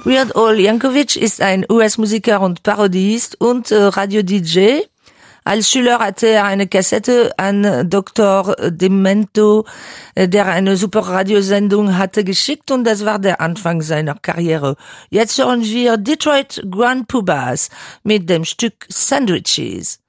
Weird Al Yankovic ist ein US-Musiker und Parodiist und Radio-DJ. Als Schüler hatte er eine Kassette an Dr. Demento, der eine super Radiosendung hatte, geschickt und das war der Anfang seiner Karriere. Jetzt hören wir Detroit Grand Pumas mit dem Stück Sandwiches.